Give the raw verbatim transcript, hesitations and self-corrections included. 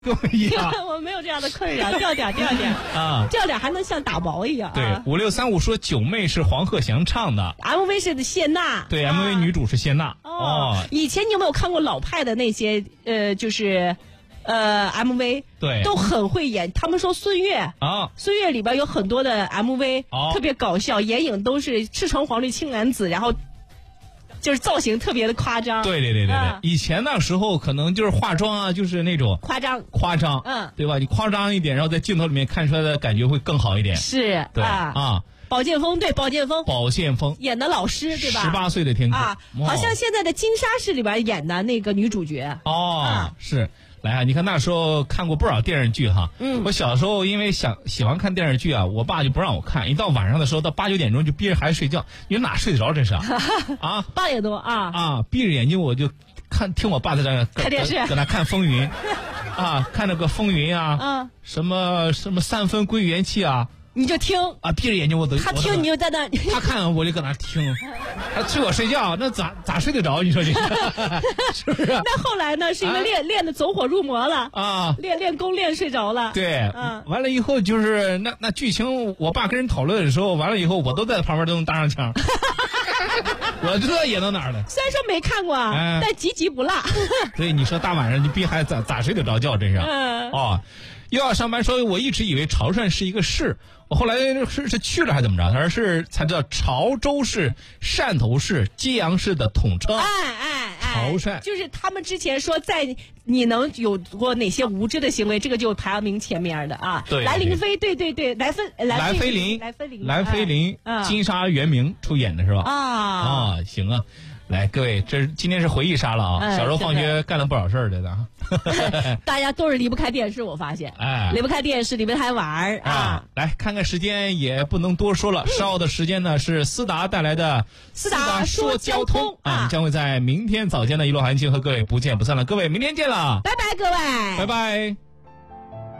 跟我一样， 我没有这样的困扰，掉点掉点啊， 掉点还能像打薄一样。 对，五六三五说九妹是黄鹤翔唱的 ，M V 是谢娜， 对、啊、，M V 女主是谢娜。 哦， 哦以前你有没有看过老派的那些呃，就是呃 M V？ 对， 都很会演。他们说孙悦啊， 孙悦里边有很多的 M V，、 哦、 特别搞笑，眼影都是赤橙黄绿青蓝紫，然后。就是造型特别的夸张， 对对对对对、嗯，以前那时候可能就是化妆啊，就是那种夸张夸张， 嗯， 对吧？你夸张一点，然后在镜头里面看出来的感觉会更好一点。 是， 对啊。 啊宝剑锋对宝剑锋， 宝剑锋演的老师对吧？ 十八岁的天空啊，好像现在的金沙市里边演的那个女主角哦、 啊， 是。来啊！你看那时候看过不少电视剧哈。 嗯， 我小时候因为想喜欢看电视剧啊，我爸就不让我看。一到晚上的时候，到八九点钟就逼着孩子睡觉，你说哪睡得着？真是啊！ 八点多啊啊！闭着眼睛我就看，听我爸在那看电视， 搁那看风云啊，看那个风云啊， 嗯， 什么什么三分归元气啊。 你就听啊，闭着眼睛我都他听你就在那， 他看我就搁那听，他催我睡觉，那咋咋睡得着？你说这是不是？ 那后来呢？是因为练、啊、练的走火入魔了啊， 练练功练睡着了。 对，嗯，完了以后就是那那剧情，我爸跟人讨论的时候，完了以后我都在旁边都能搭上腔，我知道演到哪儿了。 虽然说没看过，嗯、但集集不落。 对，你说大晚上你逼孩子咋咋睡得着觉？真是， 嗯， 哦。又要上班，说我一直以为潮汕是一个市，我后来是是去了还是怎么着？他说是才知道潮州市、汕头市、揭阳市的统称。 哎哎哎， 潮汕就是他们之前说，在你能有过哪些无知的行为，这个就排名前面的啊。 对， 蓝凌飞，对对对，蓝飞蓝菲林， 蓝菲林， 蓝菲林， 哎、 金沙原明出演的是吧？ 啊啊，行啊。来，各位，这今天是回忆杀了啊！ 哎、 小时候放学干了不少事儿的呢。 大家都是离不开电视，我发现， 哎， 离不开电视，离不开玩儿啊， 啊！来看看时间，也不能多说了。稍后的时间呢，是思达带来的思达说交通啊，我们将会在明天早间的一路寒情和各位不见不散了。各位，明天见了， 拜拜，各位， 拜拜。